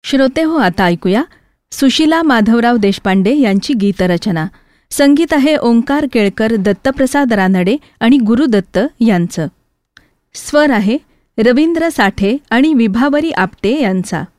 श्रोते हो, आता ऐकूया सुशीला माधवराव देशपांडे यांची गीतरचना. संगीत आहे ओंकार केळकर, दत्तप्रसाद रानडे आणि गुरुदत्त यांचं. स्वर आहे रवींद्र साठे आणि विभावरी आपटे यांचा.